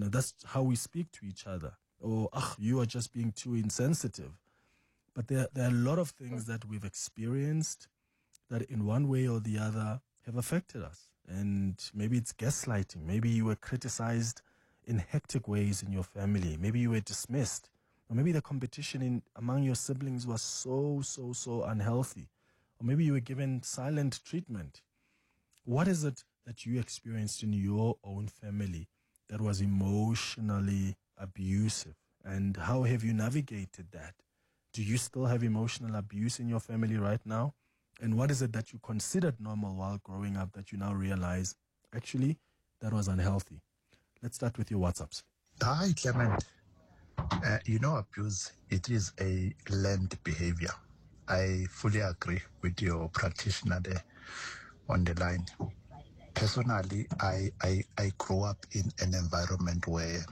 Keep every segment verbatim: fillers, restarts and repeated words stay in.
know, that's how we speak to each other. Or, ah, you are just being too insensitive. But there, there are a lot of things that we've experienced that in one way or the other have affected us. And maybe it's gaslighting. Maybe you were criticized in hectic ways in your family. Maybe you were dismissed. Or maybe the competition in among your siblings was so, so, so unhealthy. Or maybe you were given silent treatment. What is it that you experienced in your own family that was emotionally abusive? And how have you navigated that? Do you still have emotional abuse in your family right now? And what is it that you considered normal while growing up that you now realize, actually, that was unhealthy? Let's start with your WhatsApps. Hi, Clement. Uh, you know, abuse, it is a learned behavior. I fully agree with your practitioner there on the line. Personally, I, I, I grew up in an environment where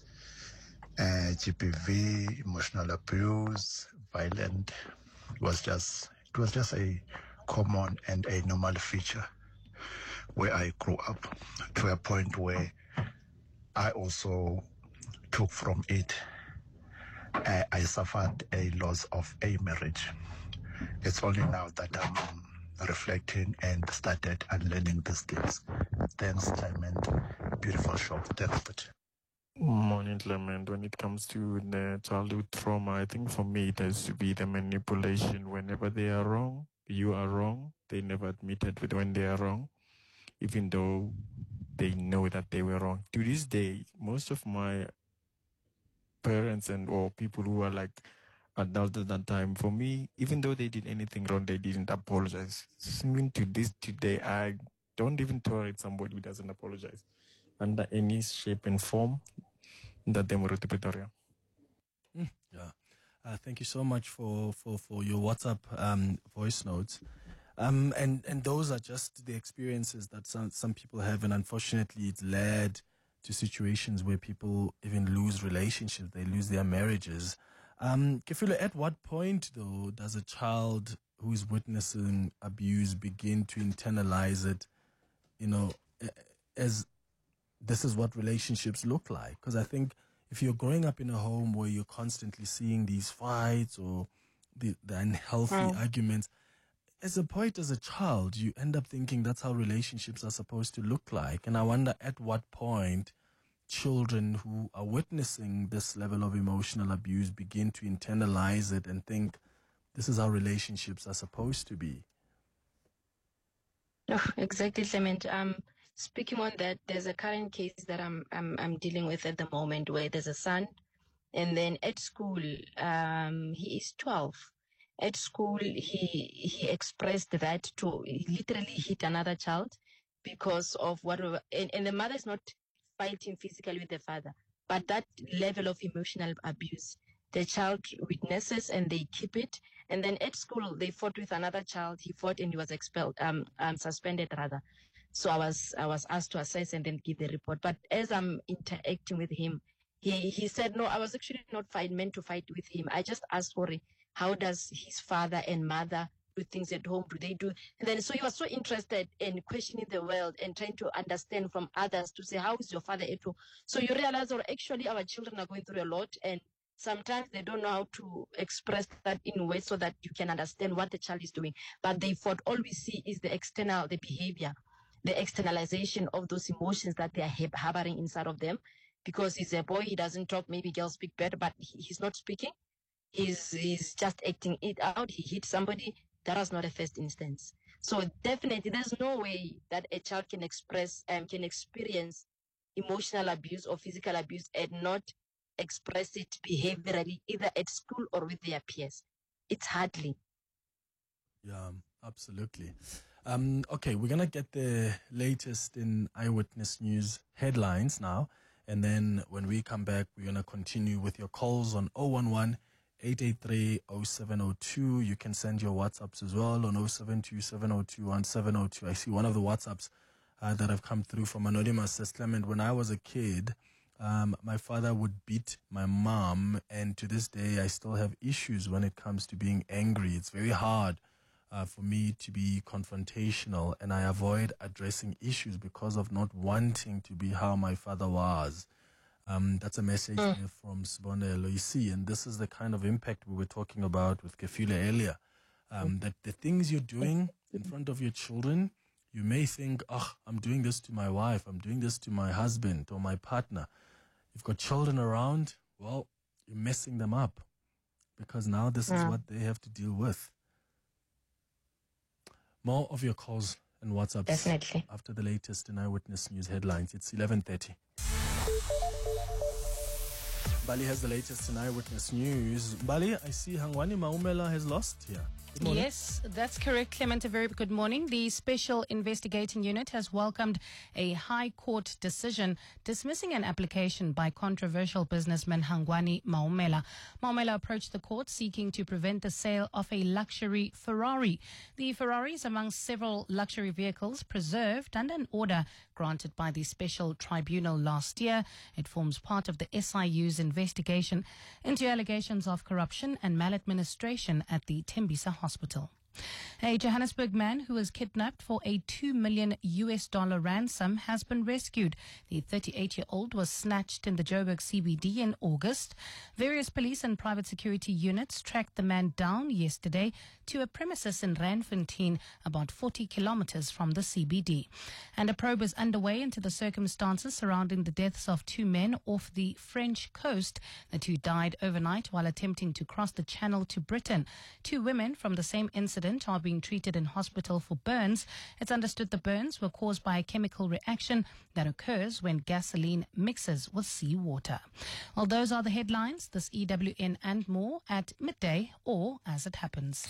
uh, G B V, emotional abuse, violent was just it was just a common and a normal feature where I grew up, to a point where I also took from it. Uh, I suffered a loss of a marriage. It's only now that I'm reflecting and started unlearning these things. Thanks, Clement. Beautiful show. Thanks, but. Morning, Clement. When it comes to the childhood trauma, I think for me it has to be the manipulation. Whenever they are wrong, you are wrong. They never admitted with when they are wrong, even though they know that they were wrong. To this day, most of my parents and or people who are like adults at that time, for me, even though they did anything wrong, they didn't apologize. I mean, to this today, I don't even tolerate somebody who doesn't apologize under any shape and form. That they were to Pretoria. Mm, yeah. Uh, thank you so much for, for, for your WhatsApp um, voice notes. Um, and, and those are just the experiences that some, some people have. And unfortunately, it's led to situations where people even lose relationships. They lose their marriages. Um, Kefilo, at what point, though, does a child who is witnessing abuse begin to internalize it, you know, as this is what relationships look like? Because I think if you're growing up in a home where you're constantly seeing these fights or the, the unhealthy mm. arguments, as a point, as a child, you end up thinking that's how relationships are supposed to look like. And I wonder at what point children who are witnessing this level of emotional abuse begin to internalize it and think this is how relationships are supposed to be. Oh, exactly, Clement. Um, speaking on that, there's a current case that I'm I'm I'm dealing with at the moment where there's a son, and then at school, um, he is twelve. At school, he he expressed that to he literally hit another child because of what, and, and the mother is not fighting physically with the father, but that level of emotional abuse, the child witnesses and they keep it. And then at school, they fought with another child. He fought and he was expelled, um, um, suspended rather. So I was, I was asked to assess and then give the report. But as I'm interacting with him, he, he said, no, I was actually not fight, meant to fight with him. I just asked for it. How does his father and mother do things at home? Do they do? And then, so he was so interested in questioning the world and trying to understand from others to say, how is your father at home? So you realize, or actually our children are going through a lot, and sometimes they don't know how to express that in ways so that you can understand what the child is doing. But they thought all we see is the external, the behavior, the externalization of those emotions that they are harboring inside of them. Because he's a boy, he doesn't talk. Maybe girls speak better, but he, he's not speaking. He's, he's just acting it out. He hit somebody. That was not a first instance. So definitely there's no way that a child can express and um, can experience emotional abuse or physical abuse and not express it behaviorally, either at school or with their peers. It's hardly. Yeah, absolutely. Um, okay, we're going to get the latest in Eyewitness News headlines now. And then when we come back, we're going to continue with your calls on zero one one, eight eight three, zero seven zero two. You can send your WhatsApps as well on zero seven two, seven zero two, one seven zero two. I see one of the WhatsApps uh, that have come through from Anonymous says, Clement, when I was a kid, Um, my father would beat my mom, and to this day, I still have issues when it comes to being angry. It's very hard uh, for me to be confrontational, and I avoid addressing issues because of not wanting to be how my father was. Um, that's a message Mm. there from Sibonelo. You see, and this is the kind of impact we were talking about with Kefile earlier. Um, that the things you're doing in front of your children, you may think, oh, I'm doing this to my wife, I'm doing this to my husband or my partner. You've got children around, well, you're messing them up because now this is Mm. what they have to deal with. More of your calls and WhatsApps Definitely. after the latest in Eyewitness News headlines. It's eleven thirty. Bali has the latest in Eyewitness News. Bali, I see Hangwani Maumela has lost here. Good morning. Yes, that's correct, Clement. A very good morning. The Special Investigating Unit has welcomed a High Court decision dismissing an application by controversial businessman Hangwani Maumela. Maumela approached the court seeking to prevent the sale of a luxury Ferrari. The Ferrari is among several luxury vehicles preserved under an order granted by the Special Tribunal last year. It forms part of the S I U's investigation into allegations of corruption and maladministration at the Tembisa Hospital. A Johannesburg man who was kidnapped for a two million U S dollar ransom has been rescued. The thirty-eight-year-old was snatched in the Joburg C B D in August. Various police and private security units tracked the man down yesterday to a premises in Randfontein, about forty kilometers from the C B D. And a probe is underway into the circumstances surrounding the deaths of two men off the French coast. The two died overnight while attempting to cross the Channel to Britain. Two women from the same incident are being treated in hospital for burns. It's understood the burns were caused by a chemical reaction that occurs when gasoline mixes with seawater. Well, those are the headlines. This E W N and more at midday or as it happens.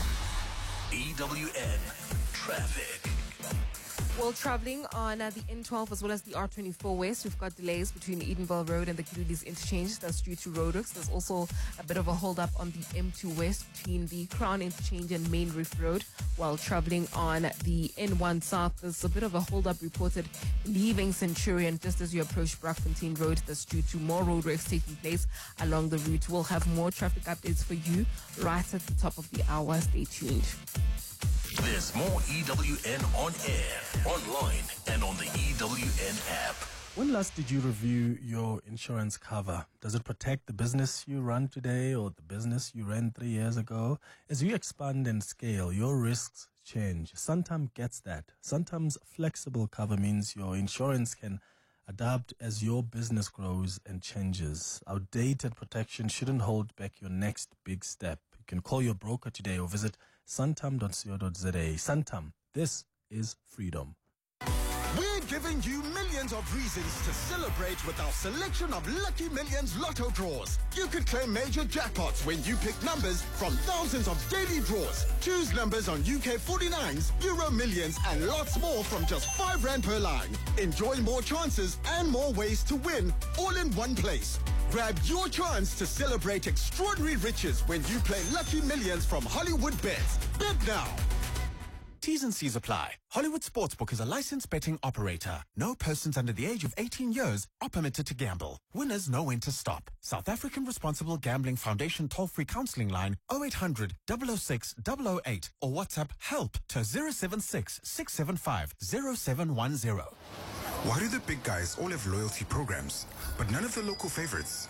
E W N Traffic. Well, travelling on uh, the N twelve as well as the R twenty-four West, we've got delays between Edenville Road and the Kirulis interchange. That's due to roadworks. There's also a bit of a hold-up on the M two West between the Crown interchange and Main Reef Road. While travelling on the N one South, there's a bit of a hold-up reported leaving Centurion just as you approach Brackfontein Road. That's due to more roadworks taking place along the route. We'll have more traffic updates for you right at the top of the hour. Stay tuned. There's more E W N on air, online, and on the E W N app. When last did you review your insurance cover? Does it protect the business you run today or the business you ran three years ago? As you expand and scale, your risks change. Santam gets that. Santam's flexible cover means your insurance can adapt as your business grows and changes. Outdated protection shouldn't hold back your next big step. You can call your broker today or visit santam dot co dot za. Santam, this is freedom. We're giving you millions of reasons to celebrate with our selection of Lucky Millions Lotto draws. You could claim major jackpots when you pick numbers from thousands of daily draws. Choose numbers on U K forty-nines, Euro Millions, and lots more from just five rand per line. Enjoy more chances and more ways to win, all in one place. Grab your chance to celebrate extraordinary riches when you play Lucky Millions from Hollywood Bets. Bet now. T's and C's apply. Hollywood Sportsbook is a licensed betting operator. No persons under the age of eighteen years are permitted to gamble. Winners know when to stop. South African Responsible Gambling Foundation toll-free counseling line oh eight hundred, double oh six, double oh eight or WhatsApp HELP to zero seven six, six seven five, zero seven one zero. Why do the big guys all have loyalty programs, but none of the local favorites?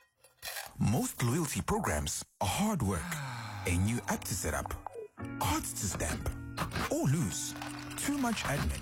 Most loyalty programs are hard work. A new app to set up, cards to stamp, or lose. Too much admin.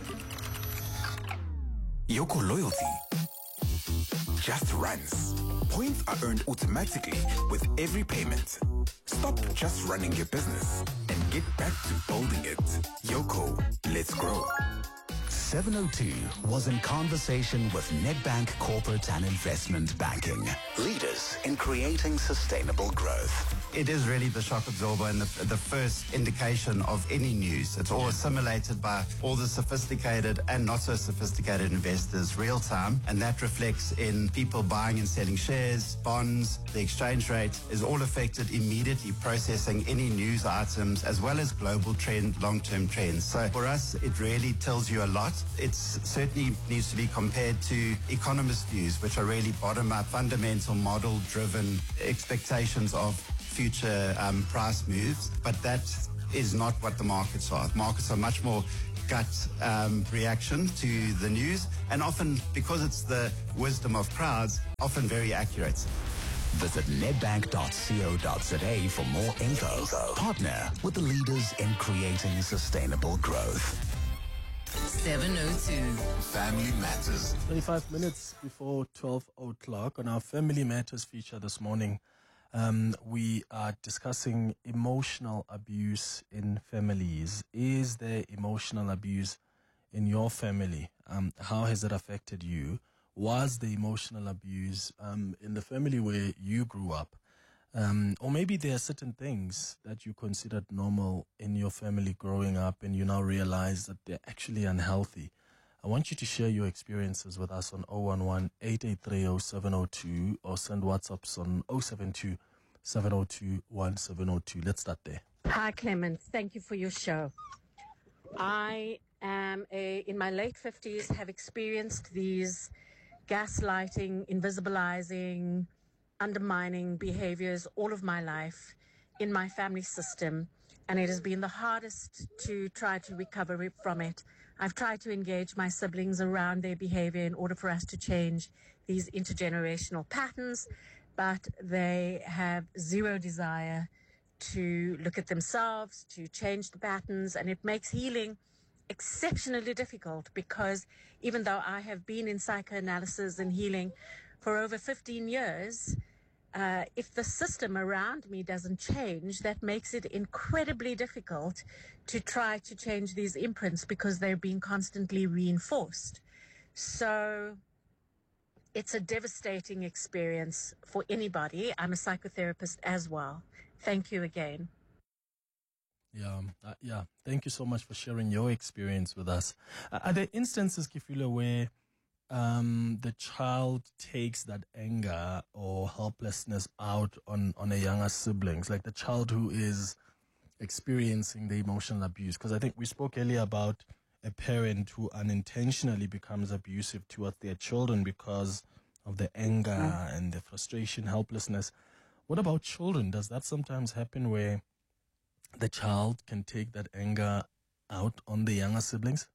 Yoko Loyalty just runs. Points are earned automatically with every payment. Stop just running your business and get back to building it. Yoko, let's grow. seven oh two was in conversation with Nedbank Corporate and Investment Banking, leaders in creating sustainable growth. It is really the shock absorber and the, the first indication of any news. It's all assimilated by all the sophisticated and not so sophisticated investors real time, and that reflects in people buying and selling shares, bonds. The exchange rate is all affected immediately, processing any news items as well as global trend, long-term trends. So for us, it really tells you a lot. It certainly needs to be compared to economist views, which are really bottom-up, fundamental, model-driven expectations of future um, price moves. But that is not what the markets are. Markets are much more gut um, reaction to the news, and often, because it's the wisdom of crowds, often very accurate. Visit nedbank dot co dot za for more info. Partner with the leaders in creating sustainable growth. seven oh two. Family Matters. twenty-five minutes before twelve o'clock on our Family Matters feature this morning, um, we are discussing emotional abuse in families. Is there emotional abuse in your family? Um, how has it affected you? Was the emotional abuse um, in the family where you grew up? Um, or maybe there are certain things that you considered normal in your family growing up and you now realize that they're actually unhealthy. I want you to share your experiences with us on zero one one, eight eight three, zero seven zero two or send WhatsApps on zero seven two, seven zero two, one seven zero two. Let's start there. Hi, Clement. Thank you for your show. I am a, in my late fifties, have experienced these gaslighting, invisibilizing, undermining behaviors all of my life in my family system, and it has been the hardest to try to recover from it. I've tried to engage my siblings around their behavior in order for us to change these intergenerational patterns, but they have zero desire to look at themselves, to change the patterns, and it makes healing exceptionally difficult, because even though I have been in psychoanalysis and healing for over fifteen years, uh, if the system around me doesn't change, that makes it incredibly difficult to try to change these imprints, because they're being constantly reinforced. So it's a devastating experience for anybody. I'm a psychotherapist as well. Thank you again. Yeah, uh, yeah. Thank you so much for sharing your experience with us. Uh, are there instances, Kifilo, where um, the child takes that anger or helplessness out on, on a younger siblings, like the child who is experiencing the emotional abuse? Because I think we spoke earlier about a parent who unintentionally becomes abusive towards their children because of the anger mm. and the frustration, helplessness. What about children? Does that sometimes happen where the child can take that anger out on the younger siblings?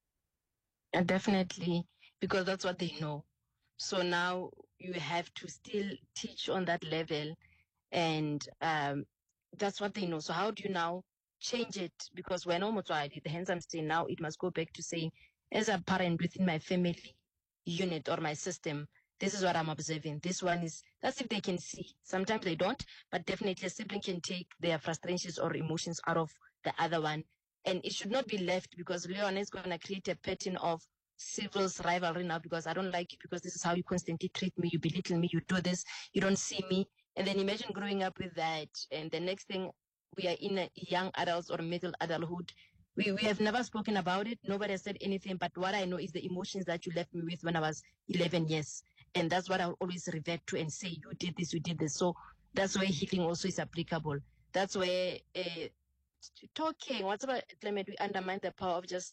And definitely, because that's what they know. So now you have to still teach on that level, and um, that's what they know. So how do you now change it? Because when almost I did, hence I'm saying now it must go back to saying, as a parent within my family unit or my system, this is what I'm observing. This one is, that's if they can see. Sometimes they don't, but definitely a sibling can take their frustrations or emotions out of the other one. And it should not be left, because Leon is going to create a pattern of siblings rivalry now, because I don't like you, because this is how you constantly treat me. You belittle me, you do this, you don't see me. And then imagine growing up with that. And the next thing, we are in a young adults or middle adulthood. We, we have never spoken about it. Nobody has said anything. But what I know is the emotions that you left me with when I was eleven years. And that's what I'll always revert to and say, you did this, you did this. So that's where healing also is applicable. That's where uh, talking, what's about Clement, we undermine the power of just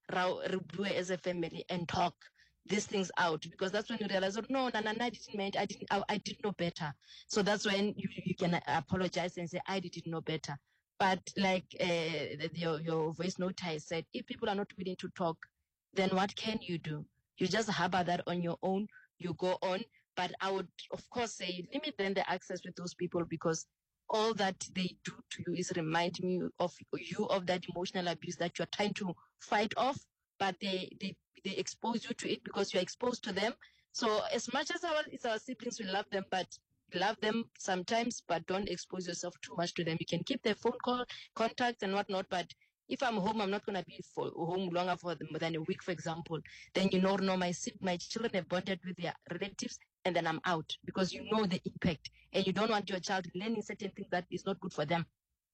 do as a family and talk these things out, because that's when you realize, oh, no, no, no, no, I didn't mean, I didn't, I, I didn't know better. So that's when you, you can apologize and say, I didn't know better. But like uh, your, your voice note has said, if people are not willing to talk, then what can you do? You just harbor that on your own. You go on, but I would, of course, say limit then the access with those people, because all that they do to you is remind me of you of that emotional abuse that you're trying to fight off, but they, they, they expose you to it because you're exposed to them. So as much as our, it's our siblings, we love them, but love them sometimes, but don't expose yourself too much to them. You can keep their phone call, contacts and whatnot, but if I'm home, I'm not going to be for home longer for more than a week, for example. Then you know, no, my my children have bonded with their relatives, and then I'm out, because you know the impact, and you don't want your child learning certain things that is not good for them.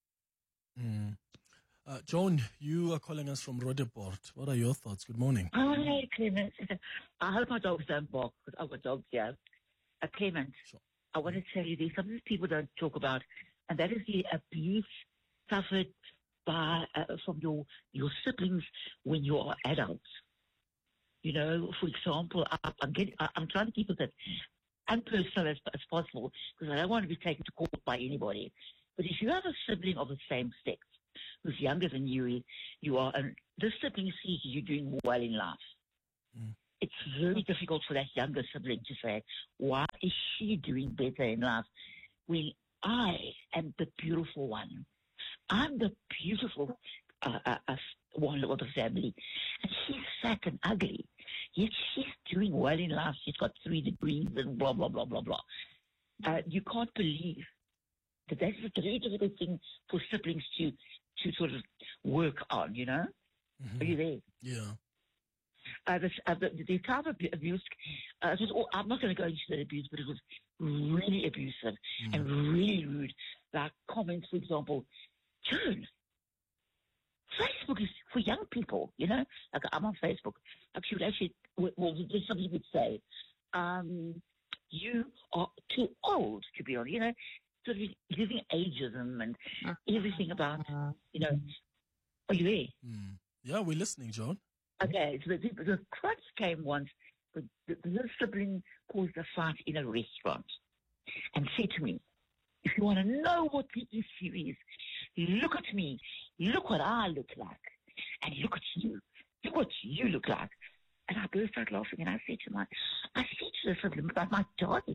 Mm. Uh, Joan, you are calling us from Roodepoort. What are your thoughts? Good morning. Hi, Clement. I hope my dogs don't bark, because I've got dogs here. Uh, Clement, sure. I want to tell you, there's something people don't talk about, and that is the abuse suffered by uh, from your your siblings when you are adults. You know, for example, I, I'm getting, I, I'm trying to keep it as unpersonal as, as possible, because I don't want to be taken to court by anybody. But if you have a sibling of the same sex who's younger than you you are, and this sibling sees you doing well in life. Mm. It's very difficult for that younger sibling to say, why is she doing better in life when I am the beautiful one? I'm the beautiful uh, uh, uh, one of the family. And she's fat and ugly. Yet she's doing well in life. She's got three degrees and blah, blah, blah, blah, blah. Uh, you can't believe that that's a very difficult thing for siblings to, to sort of work on, you know? Mm-hmm. Are you there? Yeah. Uh, the, uh, the, the type of abuse, uh, it was all, I'm not going to go into that abuse, but it was really abusive mm. and really rude. Like comments, for example, Joan, Facebook is for young people, you know? Like I'm on Facebook. Like she would actually, well, there's something you would say, um, you are too old to be on, you know, sort of giving ageism and everything about, you know, are you there? Mm. Yeah, we're listening, Joan. Okay, so the, the crunch came once. The, the, the sibling caused a fight in a restaurant and said to me, if you want to know what the issue is, look at me. Look what I look like. And look at you. Look what you look like. And I burst out laughing and I said to my, I said to the sibling, but my darling,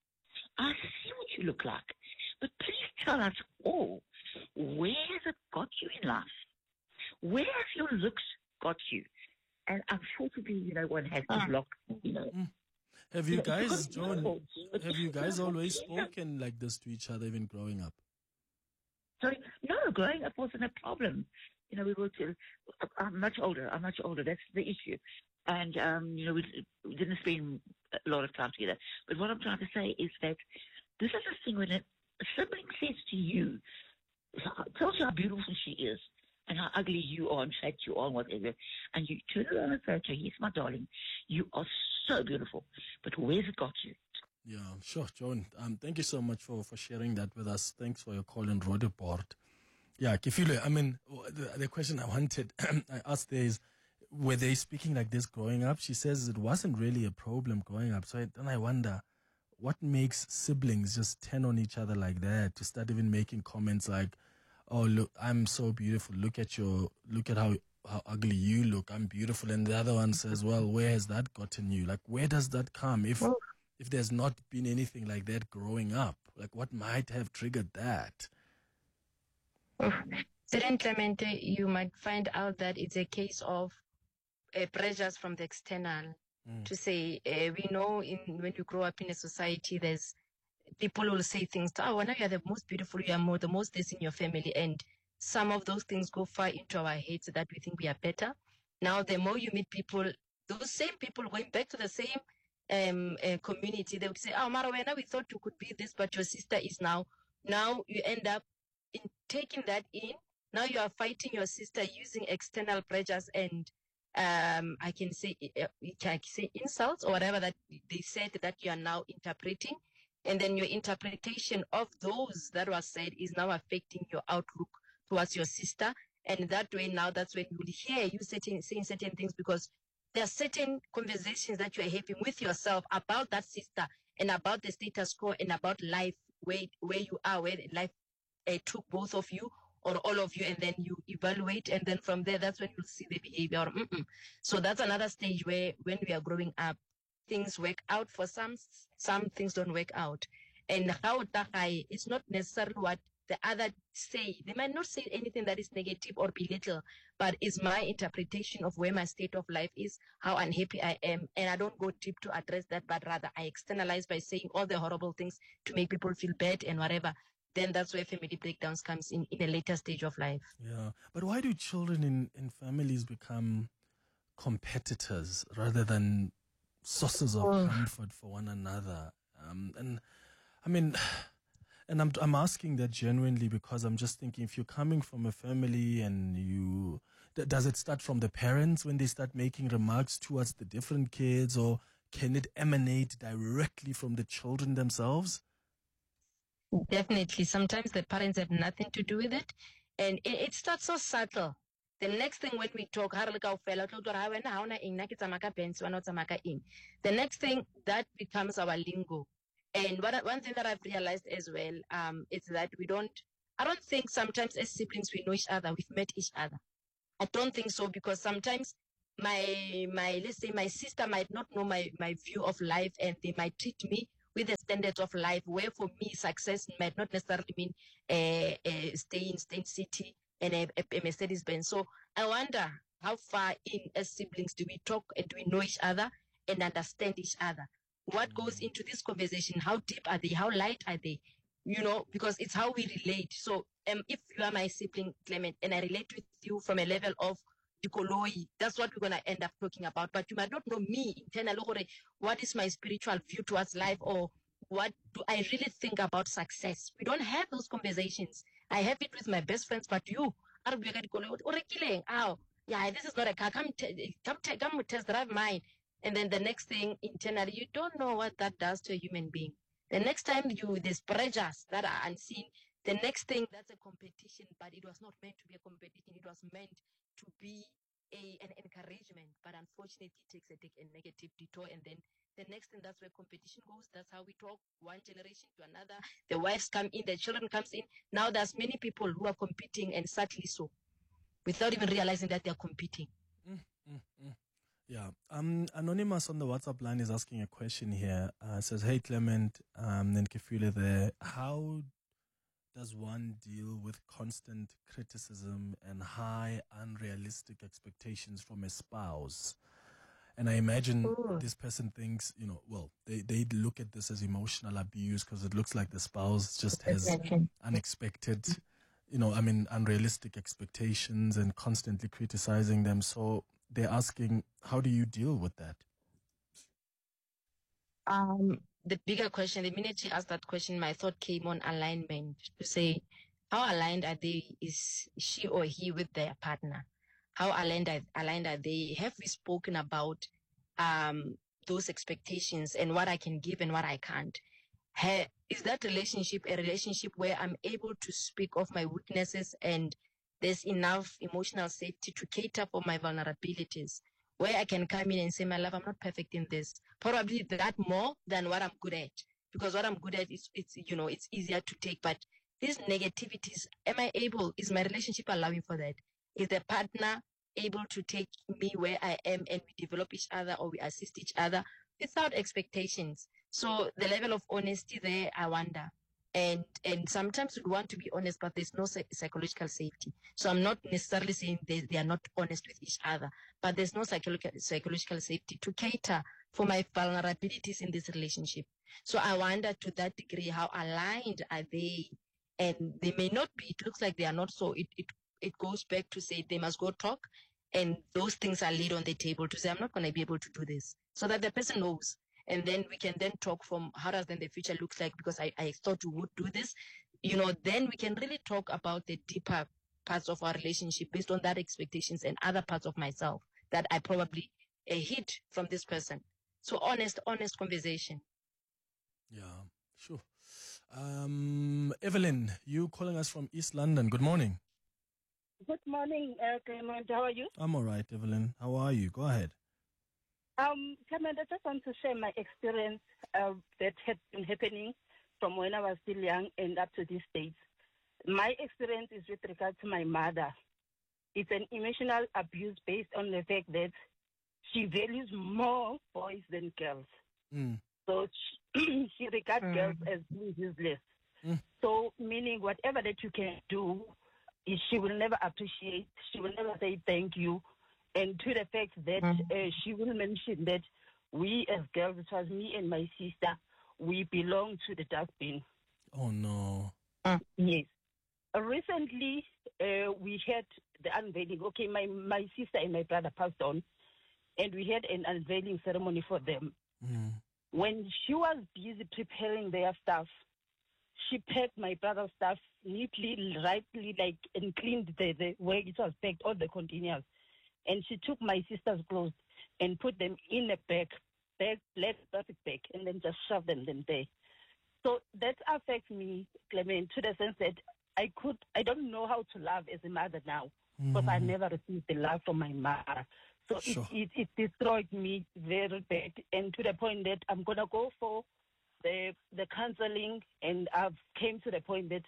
I see what you look like. But please tell us all, where has it got you in life? Where have your looks got you? And unfortunately, you know, one has to block, you know. Mm. Have you You know, guys, because- Joan, have you guys always spoken like this to each other, even growing up? Sorry, no, growing up wasn't a problem. You know, we were, to, I'm much older, I'm much older, that's the issue. And, um, you know, we, we didn't spend a lot of time together. But what I'm trying to say is that this is a thing when a sibling says to you, tells you how beautiful she is, and how ugly you are and fat you are and whatever, and you turn around and say to her, yes, my darling, you are so beautiful, but where's it got you? Yeah, sure, Joan. Um, thank you so much for, for sharing that with us. Thanks for your call in Rodeport. Yeah, Kifile, I mean, the, the question I wanted, I asked there is, were they speaking like this growing up? She says it wasn't really a problem growing up. So I, then I wonder, what makes siblings just turn on each other like that, to start even making comments like, oh, look, I'm so beautiful. Look at your, look at how, how ugly you look. I'm beautiful. And the other one says, well, where has that gotten you? Like, where does that come? If, Oh. if there's not been anything like that growing up, like what might have triggered that? Certain Clemente, you might find out that it's a case of uh, pressures from the external Mm. to say, uh, we know in when you grow up in a society, there's people will say things, oh, well, now you're the most beautiful, you are more, the most this in your family. And some of those things go far into our heads that we think we are better. Now, the more you meet people, those same people going back to the same um, uh, community, they would say, oh, Marawena, we thought you could be this, but your sister is now. Now you end up in taking that in. Now you are fighting your sister using external pressures and um, I can say, uh, I can say insults or whatever that they said that you are now interpreting. And then your interpretation of those that was said is now affecting your outlook towards your sister. And that way now, that's when you will hear you certain, saying certain things, because there are certain conversations that you are having with yourself about that sister and about the status quo and about life, where, where you are, where life uh, took both of you or all of you, and then you evaluate, and then from there, that's when you'll see the behavior. Or, mm-mm. So that's another stage where when we are growing up, things work out for some, some things don't work out. And how it's not necessarily what the other say. They might not say anything that is negative or belittle, but it's my interpretation of where my state of life is, how unhappy I am, and I don't go deep to address that, but rather I externalize by saying all the horrible things to make people feel bad and whatever. Then that's where family breakdowns comes in in a later stage of life. Yeah, but why do children in, in families become competitors rather than sources of Oh. comfort for one another? Um, and I mean, and I'm I'm asking that genuinely because I'm just thinking, if you're coming from a family and you, th- does it start from the parents when they start making remarks towards the different kids, or can it emanate directly from the children themselves? Definitely. Sometimes the parents have nothing to do with it. And it, it starts so subtle. The next thing when we talk, the next thing that becomes our lingo. And what, one thing that I've realized as well, um, is that we don't I don't think sometimes as siblings we know each other, we've met each other. I don't think so, because sometimes my my let's say my sister might not know my, my view of life, and they might treat me with the standards of life, where for me success might not necessarily mean uh, uh, stay in stay in city and a, a Mercedes Benz. So I wonder how far in as siblings do we talk and do we know each other and understand each other? What goes into this conversation? How deep are they? How light are they? You know, because it's how we relate. So um, if you are my sibling, Clement, and I relate with you from a level of Dikoloi, that's what we're going to end up talking about. But you might not know me internally. What is my spiritual view towards life, or what do I really think about success? We don't have those conversations. I have it with my best friends, but you, oh, yeah, this is not a car. Come, t- come, t- come test drive mine. And then the next thing internally, you don't know what that does to a human being. The next time you, there's pressures that are unseen. The next thing, that's a competition, but it was not meant to be a competition. It was meant to be a an encouragement. But unfortunately, it takes a, a negative detour. And then the next thing, that's where competition goes. That's how we talk one generation to another. The wives come in, the children comes in. Now there's many people who are competing, and sadly so, without even realizing that they're competing. Mm, mm, mm. Yeah. Um, Anonymous on the WhatsApp line is asking a question here. Uh, says, hey, Clement, um, Nenkefile there. How does one deal with constant criticism and high unrealistic expectations from a spouse? And I imagine Ooh. this person thinks, you know, well, they, they look at this as emotional abuse, because it looks like the spouse just has unexpected, you know, I mean, unrealistic expectations and constantly criticizing them. So they're asking, how do you deal with that? Um, the bigger question, the minute she asked that question, my thought came on alignment, to say, how aligned are they? Is she or he with their partner? How aligned are, aligned are they? Have we spoken about um, those expectations and what I can give and what I can't? Ha- is that relationship a relationship where I'm able to speak of my weaknesses and there's enough emotional safety to cater for my vulnerabilities, where I can come in and say, my love, I'm not perfect in this. Probably that more than what I'm good at, because what I'm good at is, it's, you know, it's easier to take. But these negativities, am I able, is my relationship allowing for that? Is the partner able to take me where I am and we develop each other, or we assist each other without expectations? So the level of honesty there, I wonder. And and sometimes we want to be honest, but there's no psychological safety. So I'm not necessarily saying they, they are not honest with each other, but there's no psychological psychological safety to cater for my vulnerabilities in this relationship. So I wonder, to that degree, how aligned are they? And they may not be. It looks like they are not. So it it, it goes back to say they must go talk, and those things are laid on the table to say, I'm not going to be able to do this, so that the person knows. And then we can then talk from how does then the future look like, because I, I thought you would do this. You know, then we can really talk about the deeper parts of our relationship based on that expectations and other parts of myself that I probably uh, hid from this person. So honest, honest conversation. Yeah, sure. Um, Evelyn, you calling us from East London. Good morning. Good morning, uh, Clement. How are you? I'm all right, Evelyn. How are you? Go ahead. Um, Clement, I just want to share my experience uh, that had been happening from when I was still young and up to these days. My experience is with regard to my mother. It's an emotional abuse based on the fact that she values more boys than girls. Mm. So she, she regards Mm. girls as useless. Mm. So meaning whatever that you can do, she will never appreciate. She will never say thank you. And to the fact that uh, she will mention that we as girls, it was me and my sister, we belong to the dustbin. Oh, no. Uh, yes. Uh, recently, uh, we had the unveiling. Okay, my, my sister and my brother passed on, and we had an unveiling ceremony for them. Mm. When she was busy preparing their stuff, she packed my brother's stuff neatly, rightly, like, and cleaned the, the way it was packed, all the containers. And she took my sister's clothes and put them in a bag, bag, black plastic bag, and then just shoved them, them there. So that affects me, Clement, to the sense that I could, I don't know how to love as a mother now, because Mm. I never received the love from my mother. So Sure. it, it, it destroyed me very bad, and to the point that I'm going to go for the the counseling, and I've came to the point that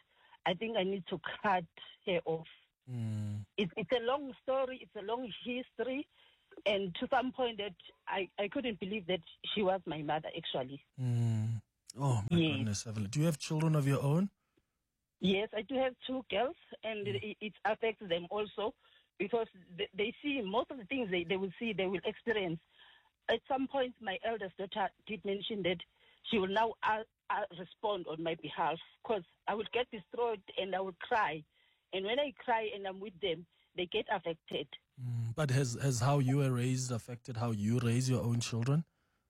I think I need to cut her off. Mm. It, it's a long story. It's a long history. And to some point that I, I couldn't believe that she was my mother, actually. Mm. Oh, my Yes. goodness, Evelyn. Do you have children of your own? Yes, I do have two girls, and it, it affects them also because they, they see most of the things they, they will see, they will experience. At some point, my eldest daughter did mention that she will now uh, uh, respond on my behalf because I would get destroyed and I would cry. And when I cry and I'm with them, they get affected. Mm. But has, has how you were raised affected how you raise your own children?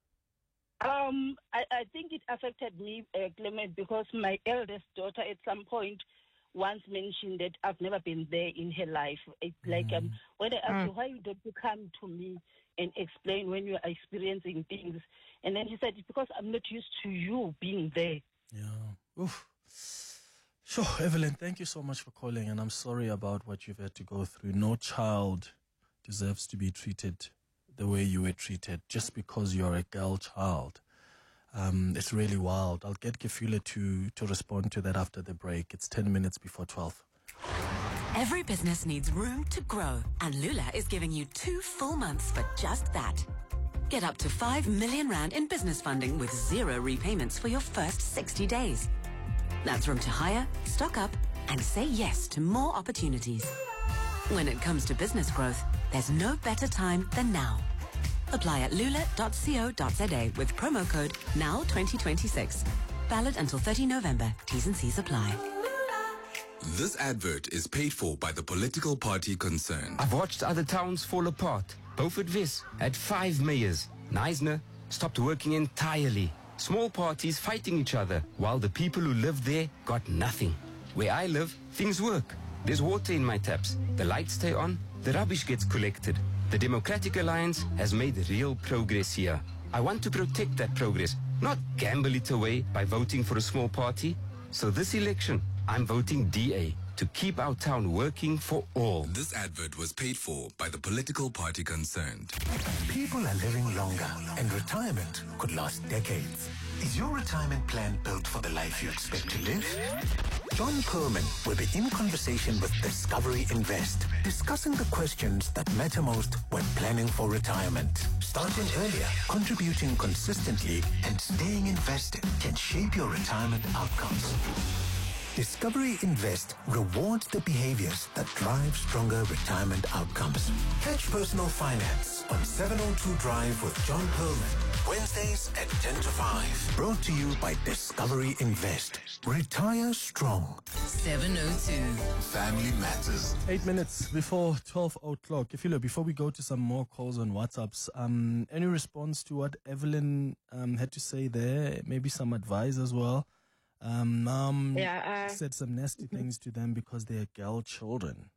Um, I, I think it affected me, uh, Clement, because my eldest daughter at some point once mentioned that I've never been there in her life. It's like um, when I asked her, why don't you come to me and explain when you are experiencing things? And then she said, it's because I'm not used to you being there. Yeah. Oof. Sure, Evelyn, thank you so much for calling, and I'm sorry about what you've had to go through. No child deserves to be treated the way you were treated just because you're a girl child. Um, it's really wild. I'll get Kefule to, to respond to that after the break. It's ten minutes before twelve. Every business needs room to grow, and Lula is giving you two full months for just that. Get up to five million rand in business funding with zero repayments for your first sixty days. That's room to hire, stock up, and say yes to more opportunities. When it comes to business growth, there's no better time than now. Apply at lula dot co dot za with promo code now twenty twenty-six. Valid until thirtieth November. T's and C's apply. This advert is paid for by the political party concerned. I've watched other towns fall apart. Beaufort Wes had five mayors. Neisner stopped working entirely. Small parties fighting each other, while the people who lived there got nothing. Where I live, things work. There's water in my taps. The lights stay on. The rubbish gets collected. The Democratic Alliance has made real progress here. I want to protect that progress, not gamble it away by voting for a small party. So this election, I'm voting D A to keep our town working for all. This advert was paid for by the political party concerned. People are living longer, and retirement could last decades. Is your retirement plan built for the life you expect to live? John Perlman will be in conversation with Discovery Invest, discussing the questions that matter most when planning for retirement. Starting earlier, contributing consistently, and staying invested can shape your retirement outcomes. Discovery Invest rewards the behaviors that drive stronger retirement outcomes. Catch Personal Finance on seven oh two Drive with John Perlman, Wednesdays at ten to five. Brought to you by Discovery Invest. Retire strong. seven oh two. Family Matters. Eight minutes before twelve o'clock. If you look, before we go to some more calls on WhatsApps, um, any response to what Evelyn um, had to say there? Maybe some advice as well. Um, um, Yeah, uh, said some nasty things to them because they're girl children.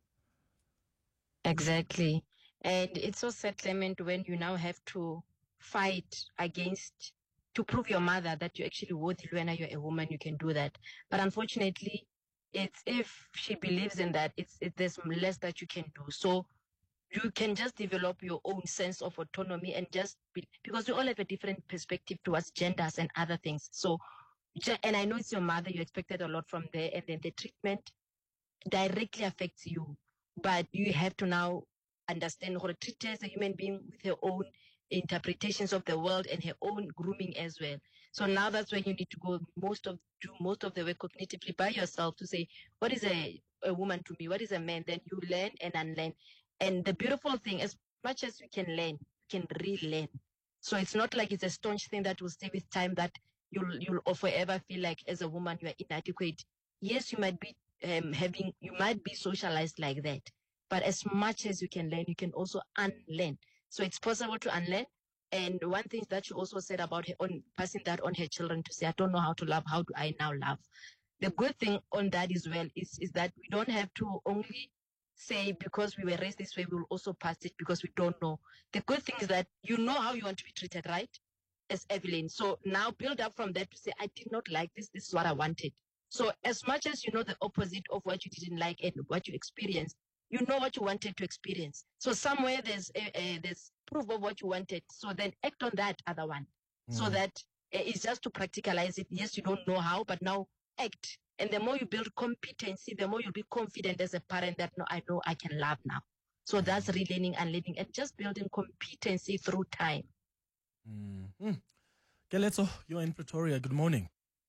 Exactly. And it's so sad, Clement, when you now have to fight against, to prove your mother that you actually worthy, when you're a woman, you can do that. But unfortunately, it's if she believes in that, it's it, there's less that you can do. So you can just develop your own sense of autonomy and just be, because we all have a different perspective towards genders and other things. So, and I know it's your mother, you expected a lot from there, and then the treatment directly affects you. But you have to now understand how to treat her as a human being with her own interpretations of the world and her own grooming as well. So now that's when you need to go most of do most of the work cognitively by yourself to say, what is a, a woman to me? What is a man? Then you learn and unlearn. And the beautiful thing, as much as you can learn, you can relearn. So it's not like it's a staunch thing that will stay with time, that you'll you'll forever feel like as a woman you are inadequate. Yes, you might be um, having, you might be socialized like that, but as much as you can learn, you can also unlearn. So it's possible to unlearn. And one thing that she also said about her own, passing that on her children to say, I don't know how to love. How do I now love? The good thing on that as well is, is that we don't have to only say because we were raised this way, we will also pass it because we don't know. The good thing is that you know how you want to be treated, right? As Evelyn. So now build up from that to say, I did not like this. This is what I wanted. So as much as you know the opposite of what you didn't like and what you experienced, you know what you wanted to experience. So somewhere there's a, a, there's proof of what you wanted. So then act on that other one. Mm. So that uh, it's just to practicalize it. Yes, you don't know how, but now act And the more you build competency, the more you'll be confident as a parent that, no, I know I can love now. So that's relearning and living and just building competency through time. Mm-hmm. Keletso, you're in Pretoria. Good morning.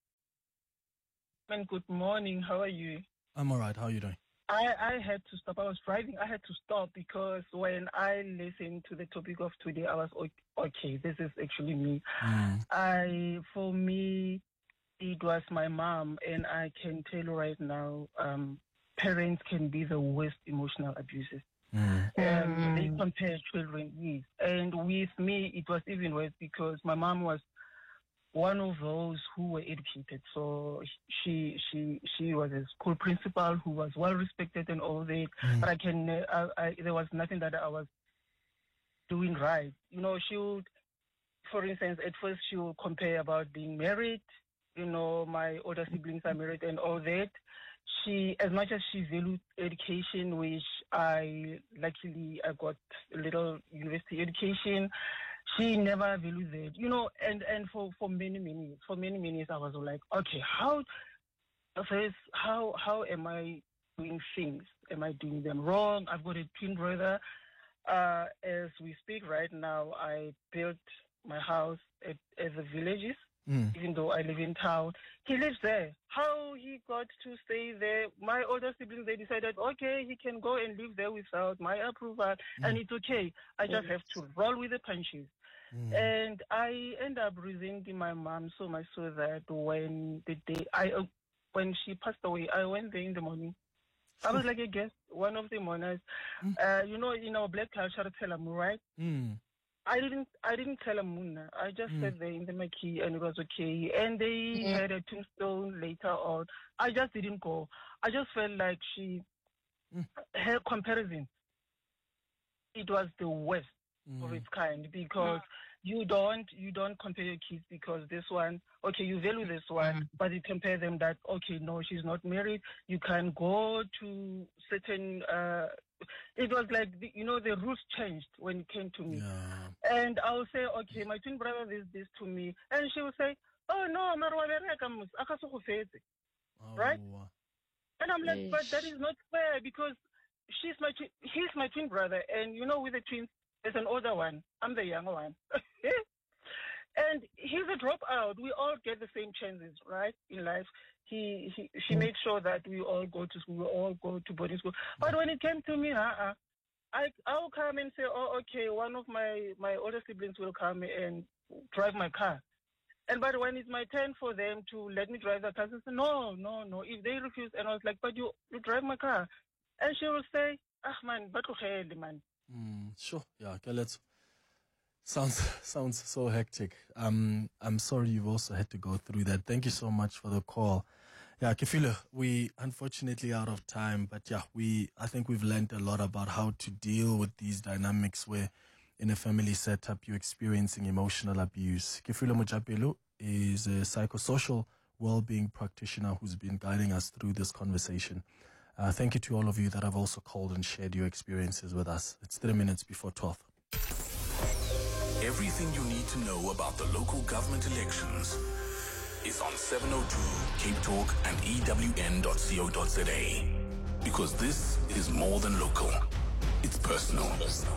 And good morning. How are you? I'm all right. How are you doing? I, I had to stop. I was driving. I had to stop because when I listened to the topic of today, I was okay. This is actually me. Mm. I, for me, it was my mom, and I can tell you right now, um, parents can be the worst emotional abusers. Mm. Um, they compare children with, and with me, it was even worse because my mom was one of those who were educated. So she she she was a school principal who was well respected and all that. Mm. But I can uh, I, I, there was nothing that I was doing right. You know, she would, for instance, at first she would compare about being married. You know, my older siblings are married and all that. She, as much as she valued education, which I luckily I got a little university education, she never valued that. You know, and, and for, for many, many years, for many, many years, I was like, okay, how, first, how, how am I doing things? Am I doing them wrong? I've got a twin brother. Uh, as we speak right now, I built my house at, at the villages. Mm. Even though I live in town, he lives there. How he got to stay there? My older siblings, they decided, okay, he can go and live there without my approval, mm. and it's okay. I just have to roll with the punches. Mm. And I end up resenting my mom so much so that when the day I, uh, when she passed away, I went there in the morning. I was like a guest, one of the mourners. Mm. Uh, you know, in our black culture, Telamu, right? Mm. I didn't I didn't tell them Muna. I just mm. sat there in the marquee and it was okay. And they Mm. had a tombstone later on. I just didn't go. I just felt like she, Mm. her comparison, it was the worst of Mm. its kind because you don't you don't compare your kids because this one, okay, you value this one, but you compare them that, okay, no, she's not married. You can go to certain, uh, it was like, the, you know, the rules changed when it came to me. Yeah. And I'll say, okay, my twin brother did this to me. And she will say, oh, no, right? And I'm like, but that is not fair because she's my twi- he's my twin brother. And, you know, with the twins, there's an older one. I'm the younger one. And he's a dropout. We all get the same chances, right, in life. He, he She made sure that we all go to school, we all go to boarding school. But when it came to me, uh-uh, I, I'll come and say, oh, okay, one of my, my older siblings will come and drive my car. And but when it's my turn for them to let me drive the car, I say, no, no, no. If they refuse, and I was like, but you, you drive my car. And she will say, ah, man, but man. Mm, sure. Yeah, okay, let's. Sounds sounds so hectic. Um, I'm sorry you've also had to go through that. Thank you so much for the call. Yeah, Kefilo, we unfortunately out of time, but yeah, we I think we've learned a lot about how to deal with these dynamics where in a family setup you're experiencing emotional abuse. Kefilo Mojapelo is a psychosocial well-being practitioner who's been guiding us through this conversation. Uh, thank you to all of you that have also called and shared your experiences with us. It's three minutes before twelve. Everything you need to know about the local government elections is on seven oh two Cape Talk and E W N dot co dot za. Because this is more than local. It's personal.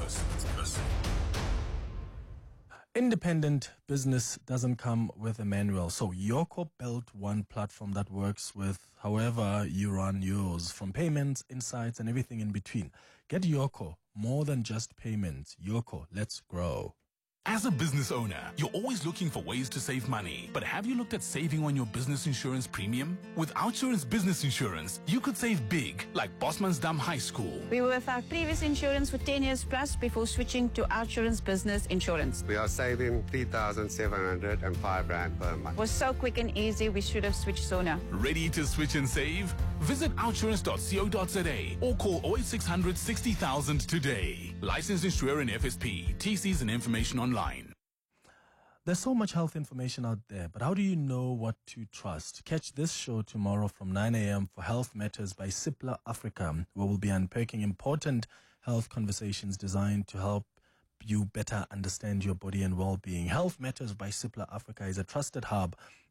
Independent business doesn't come with a manual. So Yoco built one platform that works with however you run yours, from payments, insights, and everything in between. Get Yoco, more than just payments. Yoco, let's grow. As a business owner, you're always looking for ways to save money. But have you looked at saving on your business insurance premium? With Outsurance Business Insurance, you could save big, like Bosmansdam High School. We were with our previous insurance for ten years plus before switching to Outsurance Business Insurance. We are saving three thousand seven hundred five rand per month. It was so quick and easy, we should have switched sooner. Ready to switch and save? Visit outsurance dot co dot za or call oh eight six hundred sixty thousand today. Licensed insurer in F S P. T Cs and information online. There's so much health information out there, but how do you know what to trust? Catch this show tomorrow from nine a.m. for Health Matters by Cipla Africa, where we'll be unpacking important health conversations designed to help you better understand your body and well-being. Health Matters by Cipla Africa is a trusted hub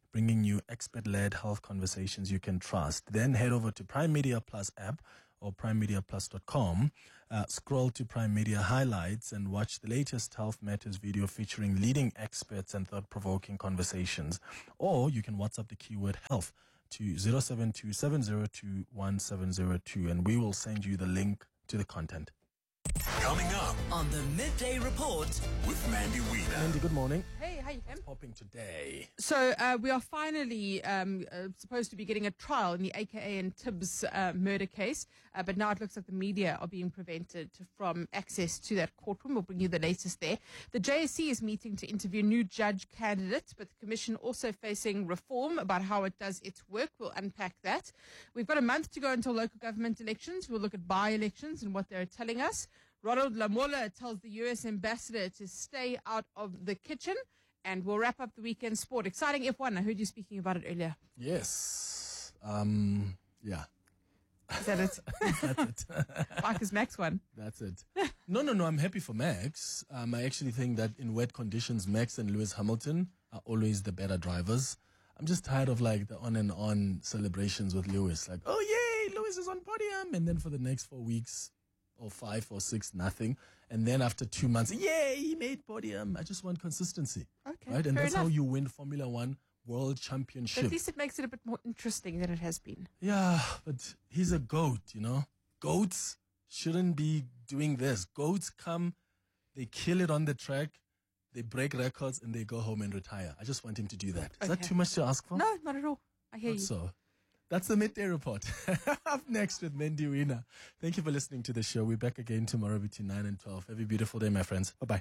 bringing you expert-led health conversations you can trust. Then head over to Prime Media Plus app or prime media plus dot com. Uh, scroll to Prime Media Highlights and watch the latest Health Matters video featuring leading experts and thought-provoking conversations. Or you can WhatsApp the keyword health to zero seven two seven zero two one seven zero two and we will send you the link to the content. Coming up on the Midday Report with Mandy Wiener. Mandy, good morning. Hey, how you doing? Popping today. So uh, we are finally um, uh, supposed to be getting a trial in the A K A and Tibbs uh, murder case, uh, but now it looks like the media are being prevented from access to that courtroom. We'll bring you the latest there. The J S C is meeting to interview new judge candidates, but the Commission also facing reform about how it does its work. We'll unpack that. We've got a month to go until local government elections. We'll look at by-elections and what they're telling us. Ronald Lamola tells the U S ambassador to stay out of the kitchen. And we'll wrap up the weekend sport. Exciting F one. I heard you speaking about it earlier. Yes. Um. Yeah. Is that it? That's it. Marcus Max one. That's it. No, no, no. I'm happy for Max. Um, I actually think that in wet conditions, Max and Lewis Hamilton are always the better drivers. I'm just tired of like the on and on celebrations with Lewis. Like, oh, yay, Lewis is on podium. And then for the next four weeks or five or six, nothing. And then after two months, yay, he made podium. I just want consistency. Okay. Right? And fair that's enough. how you win Formula One World Championship. But at least it makes it a bit more interesting than it has been. Yeah, but he's a goat, you know. Goats shouldn't be doing this. Goats come, they kill it on the track, they break records, and they go home and retire. I just want him to do that. Is that Okay. too much to ask for? No, not at all. I hear Not you. so. That's the Midday Report. Up next with Mandy Wiener. Thank you for listening to the show. We're back again tomorrow between nine and twelve. Have a beautiful day, my friends. Bye-bye.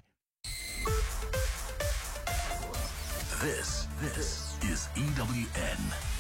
This, this is E W N.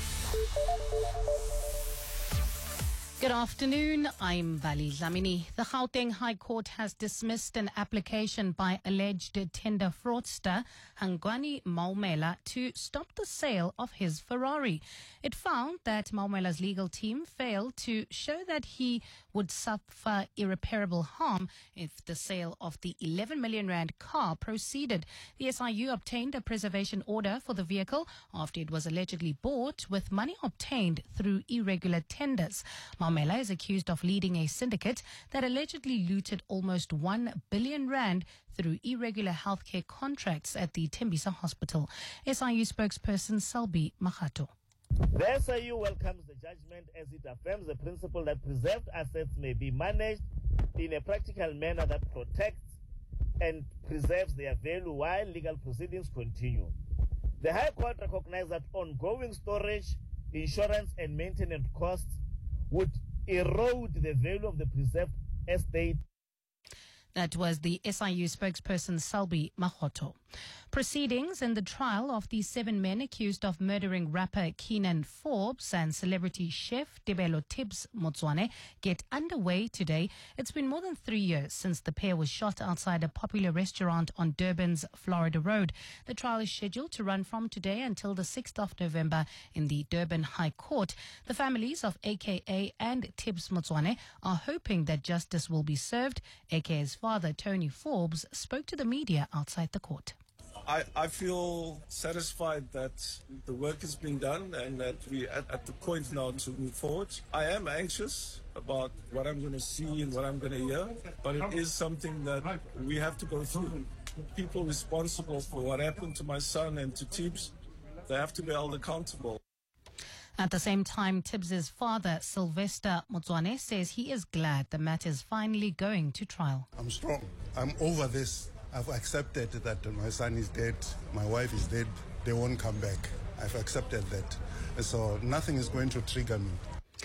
Good afternoon, I'm Vali Dlamini. The Gauteng High Court has dismissed an application by alleged tender fraudster Hangwani Maumela to stop the sale of his Ferrari. It found that Maumela's legal team failed to show that he would suffer irreparable harm if the sale of the eleven million rand car proceeded. The S I U obtained a preservation order for the vehicle after it was allegedly bought with money obtained through irregular tenders. Maumela is accused of leading a syndicate that allegedly looted almost one billion rand through irregular healthcare contracts at the Tembisa Hospital. S I U spokesperson Selby Mahato. The S I U welcomes the judgment as it affirms the principle that preserved assets may be managed in a practical manner that protects and preserves their value while legal proceedings continue. The High Court recognized that ongoing storage, insurance and maintenance costs would erode the value of the preserved estate. That was the S I U spokesperson Selby Mahoto. Proceedings in the trial of the seven men accused of murdering rapper Keenan Forbes and celebrity chef Tebelo Tibbs Motswane get underway today. It's been more than three years since the pair was shot outside a popular restaurant on Durban's Florida Road. The trial is scheduled to run from today until the sixth of November in the Durban High Court. The families of A K A and Tibbs Motswane are hoping that justice will be served. A K A's father, Tony Forbes, spoke to the media outside the court. I, I feel satisfied that the work is being done and that we're at, at the point now to move forward. I am anxious about what I'm going to see and what I'm going to hear, but it is something that we have to go through. People responsible for what happened to my son and to Tibbs, they have to be held accountable. At the same time, Tibbs' father, Sylvester Motswane, says he is glad the matter is finally going to trial. I'm strong. I'm over this. I've accepted that my son is dead, my wife is dead, they won't come back. I've accepted that. So nothing is going to trigger me.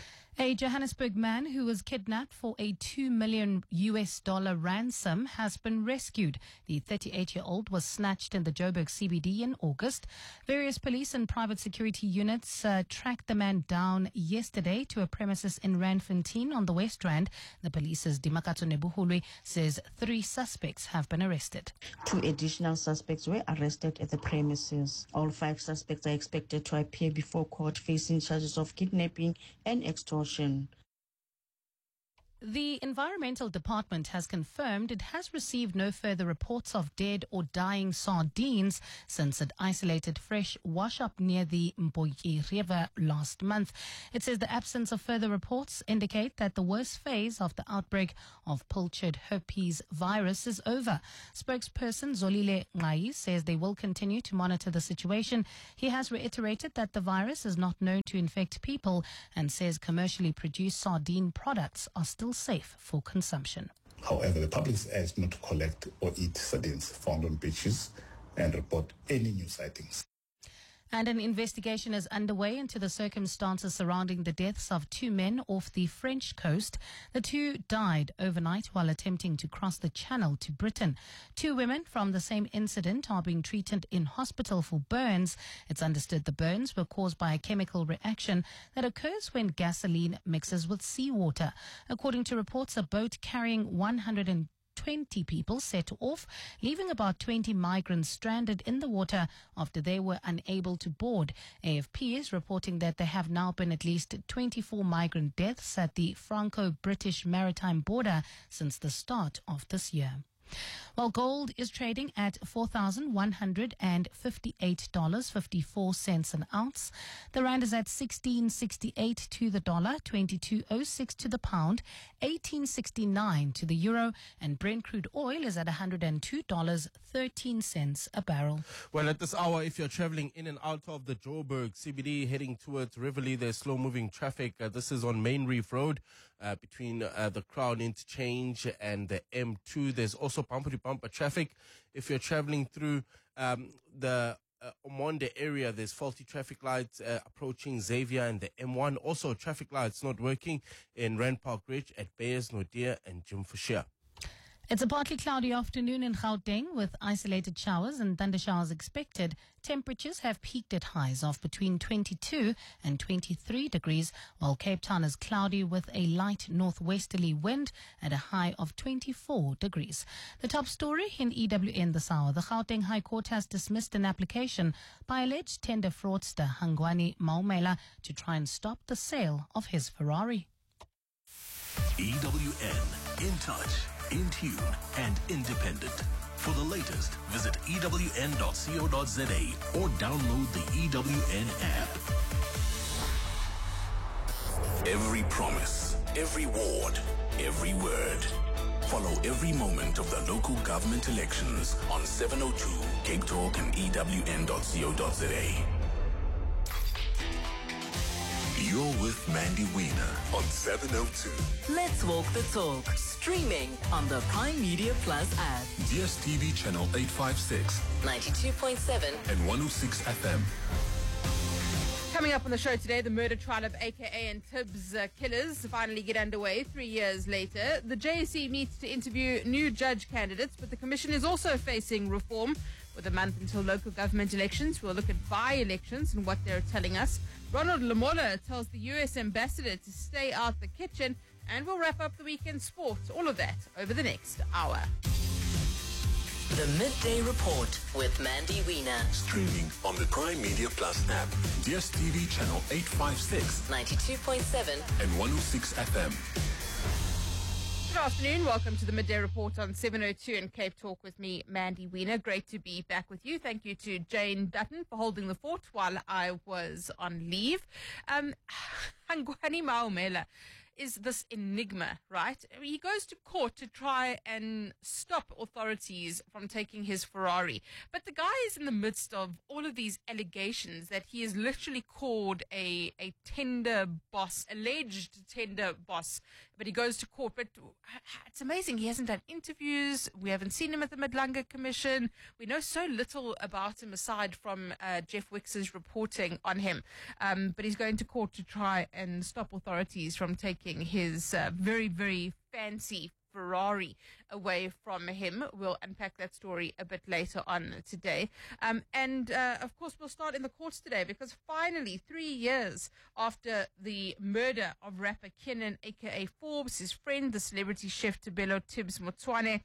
A Johannesburg man who was kidnapped for a two million U S dollar ransom has been rescued. The thirty-eight-year-old was snatched in the Joburg C B D in August. Various police and private security units uh, tracked the man down yesterday to a premises in Randfontein on the West Rand. The police's Dimakatso Nebuhulwe says three suspects have been arrested. Two additional suspects were arrested at the premises. All five suspects are expected to appear before court facing charges of kidnapping and extortion. The Environmental Department has confirmed it has received no further reports of dead or dying sardines since it isolated fresh wash-up near the Mboyi River last month. It says the absence of further reports indicate that the worst phase of the outbreak of pilchard herpes virus is over. Spokesperson Zolile Ngai says they will continue to monitor the situation. He has reiterated that the virus is not known to infect people and says commercially produced sardine products are still safe for consumption. However, the public is urged not to collect or eat sardines found on beaches and report any new sightings. And an investigation is underway into the circumstances surrounding the deaths of two men off the French coast. The two died overnight while attempting to cross the Channel to Britain. Two women from the same incident are being treated in hospital for burns. It's understood the burns were caused by a chemical reaction that occurs when gasoline mixes with seawater. According to reports, a boat carrying one hundred twenty people set off, leaving about twenty migrants stranded in the water after they were unable to board. A F P is reporting that there have now been at least twenty-four migrant deaths at the Franco-British maritime border since the start of this year. While gold is trading at four thousand one hundred fifty-eight dollars and fifty-four cents an ounce, the rand is at sixteen sixty-eight to the dollar, twenty-two oh six to the pound, eighteen sixty-nine to the euro, and Brent crude oil is at one hundred two dollars and thirteen cents a barrel. Well, at this hour, if you're traveling in and out of the Joburg C B D heading towards Rivoli, there's slow-moving traffic. Uh, this is on Main Reef Road uh, between uh, the Crown Interchange and the M two. There's also bumper-to-bumper traffic. If you're traveling through um, the uh, Omonde area, there's faulty traffic lights uh, approaching Xavier and the M one. Also, traffic lights not working in Rand Park Ridge at Bayers, Nodia and Jim Fisher. It's a partly cloudy afternoon in Gauteng with isolated showers and thunder showers expected. Temperatures have peaked at highs of between twenty-two and twenty-three degrees, while Cape Town is cloudy with a light northwesterly wind at a high of twenty-four degrees. The top story in E W N this hour. The Gauteng High Court has dismissed an application by alleged tender fraudster Hangwani Maumela to try and stop the sale of his Ferrari. E W N, in touch, in tune and independent. For the latest, visit E W N dot co dot za or download the E W N app. Every promise, every ward, every word. Follow every moment of the local government elections on seven oh two Cape Talk and E W N dot co dot za. You're with Mandy Wiener on seven oh two. Let's walk the talk. Streaming on the Prime Media Plus app. D S T V channel eight fifty-six, ninety-two point seven and one oh six F M. Coming up on the show today, the murder trial of A K A and Tibbs uh, killers finally get underway three years later. The J S E meets to interview new judge candidates, but the commission is also facing reform. With a month until local government elections, we'll look at by-elections and what they're telling us. Ronald Lamola tells the U S ambassador to stay out the kitchen, and we'll wrap up the weekend sport. All of that over the next hour. The Midday Report with Mandy Wiener. Streaming on the Prime Media Plus app, D S T V channel eight fifty-six, ninety-two point seven and one oh six F M. Good afternoon. Welcome to the Midday Report on seven oh two and Cape Talk with me, Mandy Wiener. Great to be back with you. Thank you to Jane Dutton for holding the fort while I was on leave. Um, Hangwani Maumela is this enigma, right? I mean, he goes to court to try and stop authorities from taking his Ferrari. But the guy is in the midst of all of these allegations that he is literally called a, a tender boss, alleged tender boss. But he goes to court. But it's amazing. He hasn't done interviews. We haven't seen him at the Madlanga Commission. We know so little about him aside from uh, Jeff Wix's reporting on him. Um, but he's going to court to try and stop authorities from taking his uh, very, very fancy Ferrari away from him. We'll unpack that story a bit later on today. Um, and, uh, of course, we'll start in the courts today because finally, three years after the murder of rapper Kenan, a k a. Forbes, his friend, the celebrity chef Tebelo Tibbs Motswane,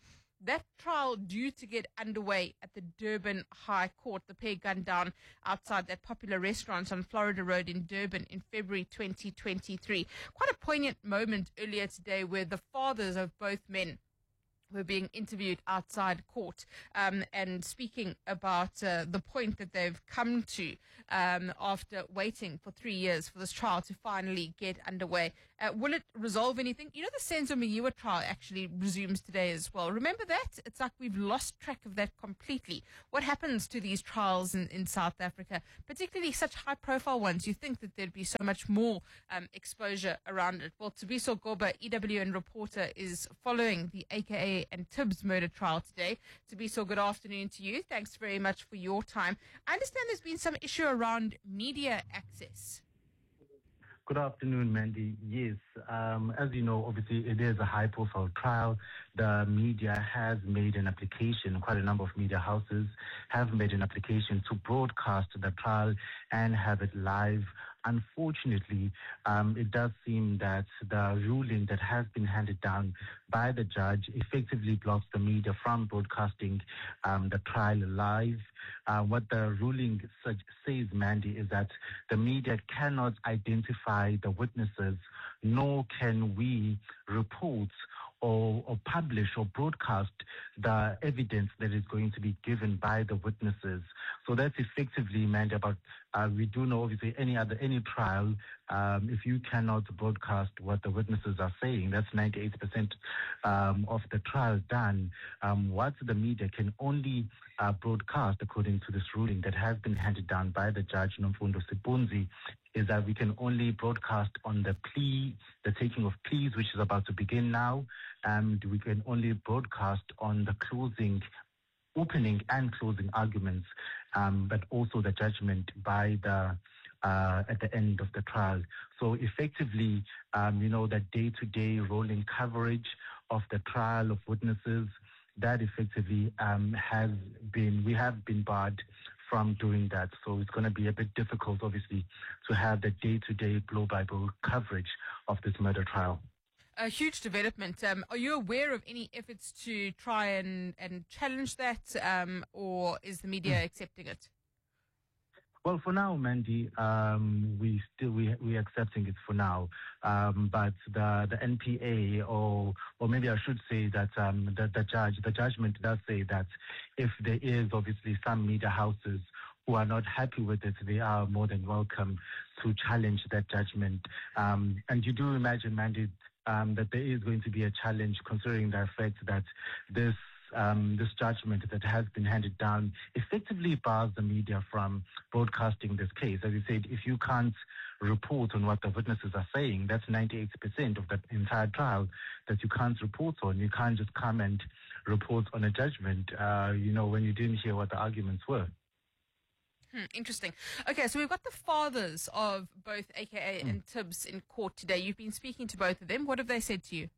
that trial due to get underway at the Durban High Court. The pair gunned down outside that popular restaurant on Florida Road in Durban in February twenty twenty-three. Quite a poignant moment earlier today where the fathers of both men were being interviewed outside court um, and speaking about uh, the point that they've come to um, after waiting for three years for this trial to finally get underway. Uh, will it resolve anything? You know, the Senzo Meyiwa trial actually resumes today as well. Remember that? It's like we've lost track of that completely. What happens to these trials in, in South Africa, particularly such high-profile ones? You think that there'd be so much more um, exposure around it. Well, Thabiso Goba, E W N reporter, is following the A K A and Tibbs murder trial today. Thabiso, good afternoon to you. Thanks very much for your time. I understand there's been some issue around media access. Good afternoon, Mandy. Yes, um, as you know, obviously it is a high-profile trial. The media has made an application, quite a number of media houses have made an application to broadcast the trial and have it live. Unfortunately, um, it does seem that the ruling that has been handed down by the judge effectively blocks the media from broadcasting um, the trial live. Uh, what the ruling says, Mandy, is that the media cannot identify the witnesses, nor can we report or, or publish or broadcast the evidence that is going to be given by the witnesses. So that's effectively, Mandy, about, uh, we do know obviously any other, any trial, um, if you cannot broadcast what the witnesses are saying, that's ninety-eight percent um, of the trial done. Um, what the media can only uh, broadcast, according to this ruling that has been handed down by the judge, Nomfundo Sibunzi, is that we can only broadcast on the plea, the taking of pleas, which is about to begin now, and we can only broadcast on the closing, opening and closing arguments, um, but also the judgment by the uh, at the end of the trial. So effectively, um, you know, that day-to-day rolling coverage of the trial of witnesses, that effectively um, has been, we have been barred from doing that. So it's going to be a bit difficult, obviously, to have the day-to-day blow-by-blow coverage of this murder trial. A huge development. Um, are you aware of any efforts to try and, and challenge that, um, or is the media mm. accepting it? Well, for now, Mandy, um, we still we we accepting it for now. Um, but the the N P A, or or maybe I should say that um, the the judge the judgment does say that if there is obviously some media houses who are not happy with it, they are more than welcome to challenge that judgment. Um, and you do imagine, Mandy, um, that there is going to be a challenge, considering the fact that this. Um, this judgment that has been handed down effectively bars the media from broadcasting this case. As you said, if you can't report on what the witnesses are saying, that's ninety-eight percent of the entire trial that you can't report on. You can't just come and report on a judgment, uh, you know, when you didn't hear what the arguments were. Hmm, interesting. Okay, so we've got the fathers of both A K A hmm. and Tibbs in court today. You've been speaking to both of them. What have they said to you?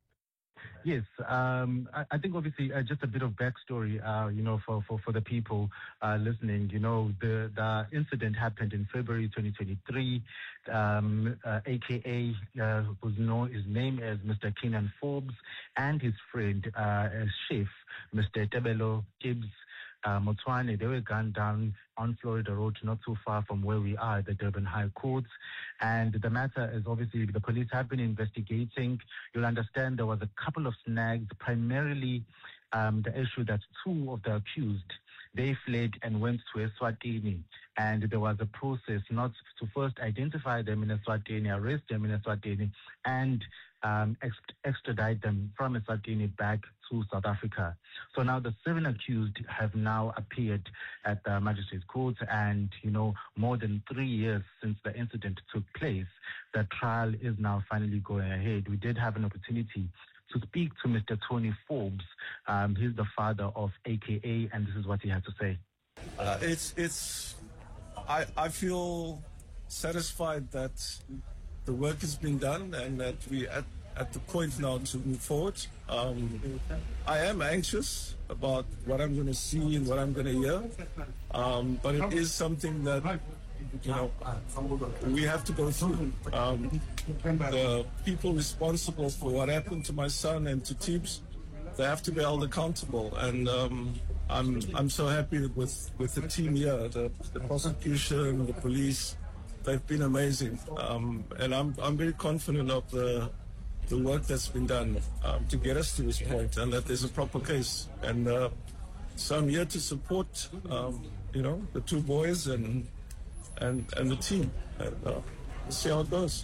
Yes, um, I, I think obviously uh, just a bit of backstory, uh, you know, for, for, for the people uh, listening. You know, the, the incident happened in February twenty twenty-three. Um, uh, A K A uh, was known, his name as Mister Kenan Forbes, and his friend, uh, chef, Mister Tebelo Tibbs uh, Motwane. They were gunned down on Florida Road, not too far from where we are at the Durban High Court. And the matter is obviously the police have been investigating. You'll understand there was a couple of snags, primarily um, the issue that two of the accused, they fled and went to Eswatini. And there was a process not to first identify them in Eswatini, arrest them in Eswatini, and um, ext- extradite them from Eswatini back to South Africa. So now the seven accused have now appeared at the magistrate's court, and, you know, more than three years since the incident took place, the trial is now finally going ahead. We did have an opportunity to speak to Mister Tony Forbes. Um, he's the father of A K A, and this is what he had to say. Uh, it's, it's, I, I feel satisfied that the work has been done and that we at, at the point now to move forward. Um, I am anxious about what I'm going to see and what I'm going to hear, um, but it is something that, you know, we have to go through. Um, the people responsible for what happened to my son and to Tibbs, they have to be held accountable. And um, I'm I'm so happy with with the team here, the, the prosecution, the police. They've been amazing, um, and I'm I'm very confident of the the work that's been done um, to get us to this point, and that there's a proper case. And uh, so I'm here to support, um, you know, the two boys and and and the team. And, uh, we'll see how it goes.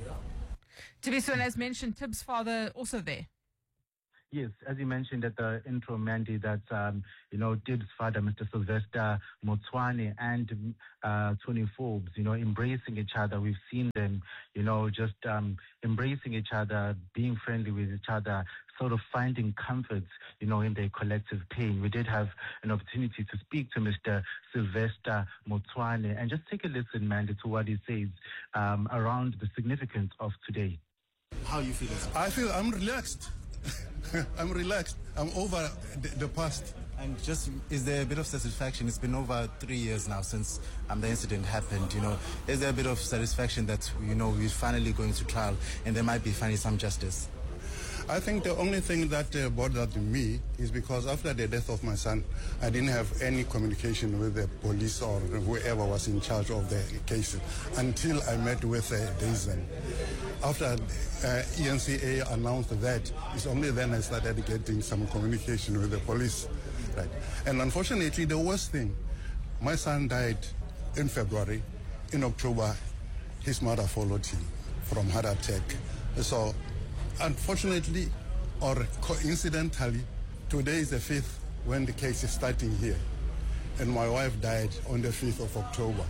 Tibiso, as mentioned, Tib's father also there. Yes, as you mentioned at the intro, Mandy, that, um, you know, Tib's father, Mister Sylvester Motswane, and uh, Tony Forbes, you know, embracing each other. We've seen them, you know, just um, embracing each other, being friendly with each other, sort of finding comfort, you know, in their collective pain. We did have an opportunity to speak to Mister Sylvester Motswane and just take a listen, Mandy, to what he says um, around the significance of today. How are you feeling? I feel I'm relaxed. I'm relaxed. I'm over the, the past. And just, is there a bit of satisfaction? It's been over three years now since um, the incident happened, you know. Is there a bit of satisfaction that, you know, we're finally going to trial and there might be finally some justice? I think the only thing that uh, bothered me is because after the death of my son, I didn't have any communication with the police or whoever was in charge of the case until I met with uh, Dazen. After uh, E N C A announced that, it's only then I started getting some communication with the police. Right. And unfortunately, the worst thing, my son died in February. In October, his mother followed him from heart attack. So, unfortunately, or coincidentally, today is the fifth when the case is starting here. And my wife died on the fifth of October.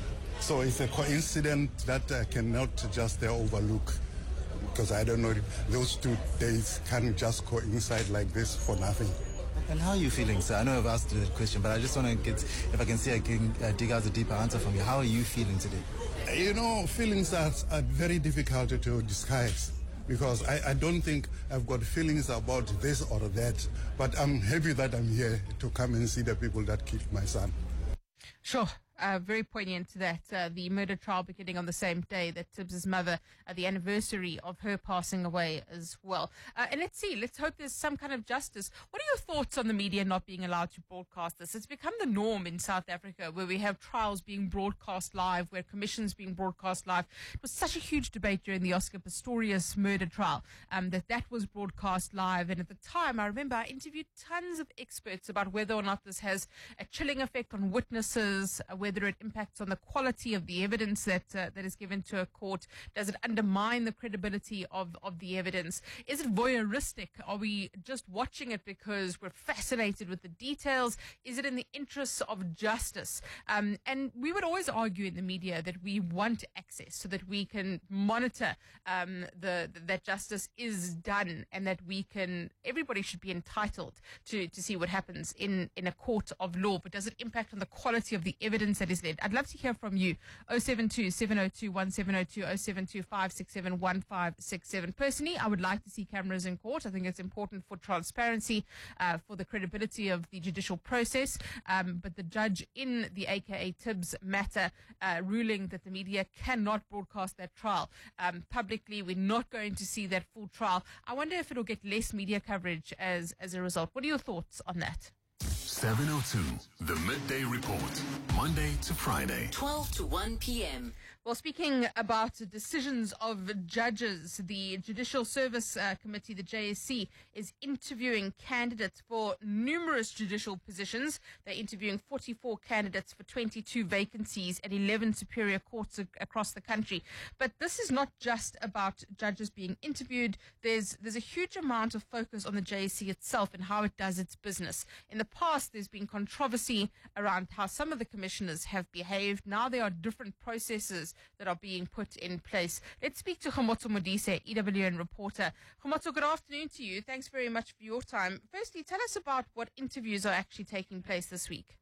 So it's a coincidence that I cannot just uh, overlook, because I don't know, those two days can just coincide like this for nothing. And how are you feeling, sir? I know I've asked you that question, but I just want to get, if I can see I can uh, dig out a deeper answer from you. How are you feeling today? You know, feelings are, are very difficult to disguise, because I, I don't think I've got feelings about this or that, but I'm happy that I'm here to come and see the people that killed my son. Sure. Uh, very poignant that uh, the murder trial beginning on the same day that Tibbs' mother, uh, the anniversary of her passing away as well. Uh, and let's see, let's hope there's some kind of justice. What are your thoughts on the media not being allowed to broadcast this? It's become the norm in South Africa, where we have trials being broadcast live, where commissions being broadcast live. It was such a huge debate during the Oscar Pistorius murder trial um, that that was broadcast live. And at the time, I remember I interviewed tons of experts about whether or not this has a chilling effect on witnesses, uh, whether it impacts on the quality of the evidence that uh, that is given to a court. Does it undermine the credibility of, of the evidence? Is it voyeuristic? Are we just watching it because we're fascinated with the details? Is it in the interests of justice? Um, and we would always argue in the media that we want access so that we can monitor um, the, the that justice is done, and that we can, everybody should be entitled to, to see what happens in, in a court of law. But does it impact on the quality of the evidence that is led? I'd love to hear from you. oh seven two, seven oh two, one seven oh two, oh seven two, five six seven, one five six seven. Personally, I would like to see cameras in court. I think it's important for transparency, uh, for the credibility of the judicial process. Um, but the judge in the A K A Tibbs matter uh, ruling that the media cannot broadcast that trial um, publicly. We're not going to see that full trial. I wonder if it'll get less media coverage as, as a result. What are your thoughts on that? seven oh two, the Midday Report, Monday to Friday. twelve to one p.m. Well, speaking about decisions of judges, the Judicial Service uh, Committee, the J S C, is interviewing candidates for numerous judicial positions. They're interviewing forty-four candidates for twenty-two vacancies at eleven superior courts ac- across the country. But this is not just about judges being interviewed. There's there's a huge amount of focus on the J S C itself and how it does its business. In the past, there's been controversy around how some of the commissioners have behaved. Now there are different processes that are being put in place. Let's speak to Khomotso Modise, E W N reporter. Khomotso, good afternoon to you. Thanks very much for your time. Firstly, tell us about what interviews are actually taking place this week.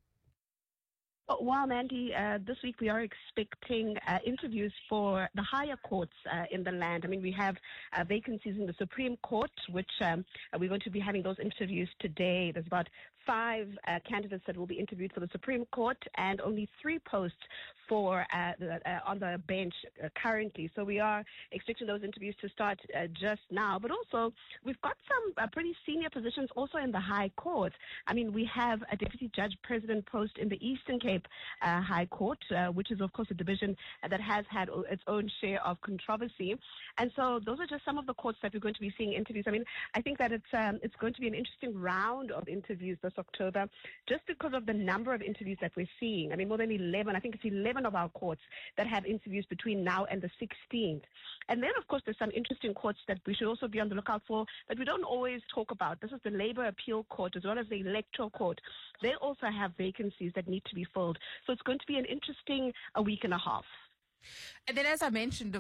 Well, Mandy, uh, this week we are expecting uh, interviews for the higher courts uh, in the land. I mean, we have uh, vacancies in the Supreme Court, which um, we're going to be having those interviews today. There's about five uh, candidates that will be interviewed for the Supreme Court and only three posts for uh, the, uh, on the bench uh, currently. So we are expecting those interviews to start uh, just now. But also, we've got some uh, pretty senior positions also in the High Court. I mean, we have a Deputy Judge President post in the Eastern Cape uh, High Court, uh, which is, of course, a division that has had its own share of controversy. And so those are just some of the courts that we're going to be seeing interviews. I mean, I think that it's um, it's going to be an interesting round of interviews this October, just because of the number of interviews that we're seeing. I mean, more than eleven, I think it's eleven of our courts that have interviews between now and the sixteenth. And then, of course, there's some interesting courts that we should also be on the lookout for that we don't always talk about. This is the Labour Appeal Court as well as the Electoral Court. They also have vacancies that need to be filled. So it's going to be an interesting a week and a half. And then, as I mentioned,